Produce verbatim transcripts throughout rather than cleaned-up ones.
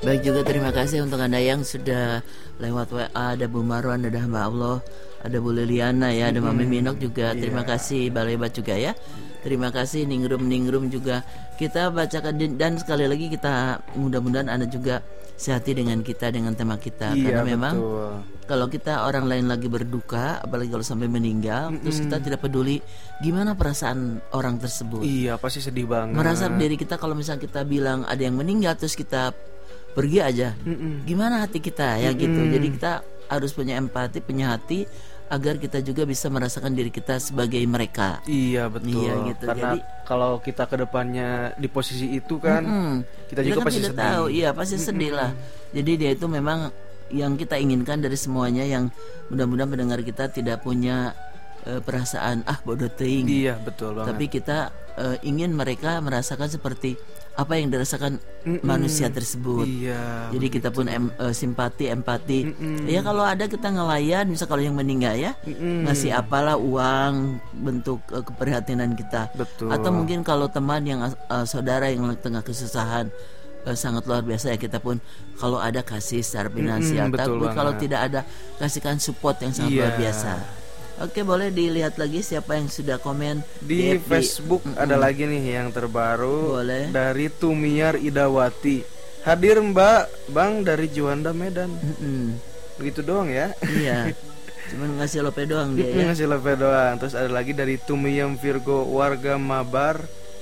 Baik, juga terima kasih untuk Anda yang sudah lewat W A. Ada Bu Marwan, ada Mbak Allah, ada Bu Liliana ya, ada Mami Minok juga. Terima yeah. kasih Balebat juga ya. Terima kasih Ningrum Ningrum juga. Kita bacakan dan sekali lagi kita mudah-mudahan Anda juga sehati dengan kita, dengan tema kita. Iya, karena memang betul. Kalau kita orang lain lagi berduka, apalagi kalau sampai meninggal, mm-hmm. terus kita tidak peduli gimana perasaan orang tersebut. Iya, pasti sedih banget. Merasa diri kita, kalau misalnya kita bilang ada yang meninggal terus kita pergi aja, mm-mm. gimana hati kita ya, mm-mm. gitu. Jadi kita harus punya empati, punya hati, agar kita juga bisa merasakan diri kita sebagai mereka. Iya, betul. Iya, gitu. Karena jadi, kalau kita kedepannya di posisi itu kan, mm-mm. kita juga kan pasti tidak sedih. Tahu, iya pasti mm-mm. sedih lah. Jadi dia itu memang yang kita inginkan dari semuanya, yang mudah-mudahan pendengar kita tidak punya uh, perasaan ah bodoh teuing. Iya, betul banget. Tapi kita uh, ingin mereka merasakan seperti apa yang dirasakan Mm-mm. manusia tersebut. Iya. Jadi kita pun em, uh, simpati, empati. Mm-mm. Ya kalau ada kita ngelayan, misal kalau yang meninggal ya, Mm-mm. ngasih apalah uang bentuk uh, keprihatinan kita. Betul. Atau mungkin kalau teman yang uh, saudara yang tengah kesusahan, uh, sangat luar biasa ya, kita pun kalau ada kasih secara finansial. Mm-mm, tapi kalau tidak ada, kasihkan support yang sangat yeah. luar biasa. Oke, boleh dilihat lagi siapa yang sudah komen di, di Facebook. Mm-mm. Ada lagi nih yang terbaru. Boleh. Dari Tumiar Idawati. Hadir Mbak Bang dari Juanda Medan. Mm-mm. Begitu doang ya. Iya. Cuman ngasih lope doang dia ya. Ngasih lope doang. Terus ada lagi dari Tumiyam Virgo, warga Mabar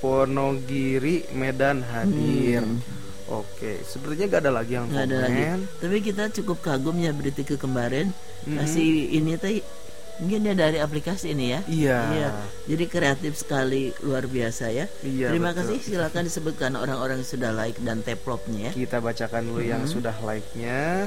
Ponogiri Medan, hadir. Hmm. Oke, sepertinya gak ada lagi yang gak komen. Ada lagi. Tapi kita cukup kagum ya berita ke kemarin. Mm-hmm. Kasih ini teh mungkin dia dari aplikasi ini ya. Iya. Iya. Jadi kreatif sekali, luar biasa ya. Iya, terima betul. kasih. Silakan disebutkan orang-orang yang sudah like dan teplopnya ya. Kita bacakan dulu mm-hmm. yang sudah like-nya.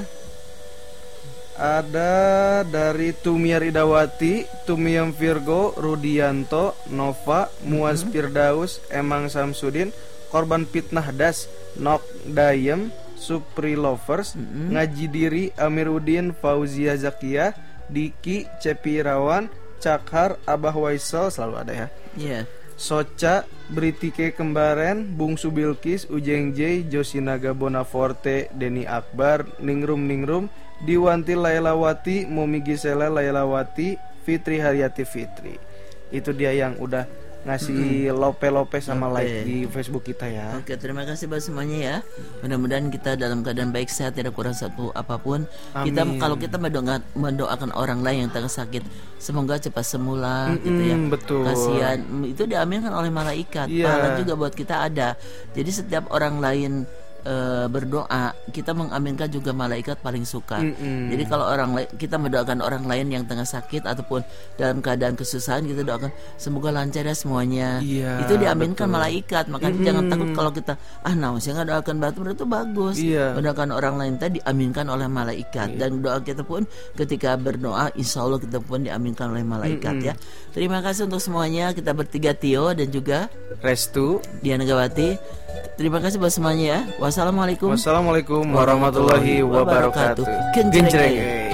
Ada dari Tumiar Idawati, Tumiyam Virgo, Rudianto, Nova, Muaz mm-hmm. Firdaus, Emang Samsudin, Korban Fitnah Das, Nok Dayem, Supri Lovers, mm-hmm. Ngaji Diri, Amiruddin, Fauzia Zakia, Diki, Cepi Irawan, Cakhar, Abah Waisal, selalu ada ya. Iya. Yeah. Soca, Britike Kembaren, Bungsu Bilkis, Ujeng J, Josinaga Bonaforte, Denny Akbar, Ningrum Ningrum, Diwanti Lailawati, Mumi Gisela Lailawati, Fitri Haryati Fitri. Itu dia yang udah ngasih mm-hmm. lope-lope sama lope. Like di Facebook kita ya. Oke, terima kasih buat semuanya ya. Mudah-mudahan kita dalam keadaan baik, sehat, tidak kurang satu apapun. Amin. Kita kalau kita mendoakan, mendoakan orang lain yang tengah sakit, semoga cepat sembuh lah, mm-hmm, gitu ya. Betul. Kasihan, itu diaminkan oleh malaikat. Yeah. Pahala juga buat kita ada. Jadi setiap orang lain Uh, berdoa, kita mengaminkan juga malaikat paling suka. Mm-mm. Jadi kalau orang lain, kita mendoakan orang lain yang tengah sakit ataupun dalam keadaan kesusahan, kita doakan semoga lancar ya semuanya. Yeah, itu diaminkan betul. Malaikat. Makanya mm-hmm. jangan takut kalau kita ah nah saya nggak doakan batu, itu bagus. Yeah. Mendoakan orang lain tadi diaminkan oleh malaikat. Yeah. Dan doa kita pun ketika berdoa, insya Allah kita pun diaminkan oleh malaikat. Mm-hmm. Ya. Terima kasih untuk semuanya. Kita bertiga, Tio dan juga Restu, Diana Gawati. Terima kasih buat semuanya ya. Wassalamualaikum Wassalamualaikum warahmatullahi wabarakatuh. Genjreng.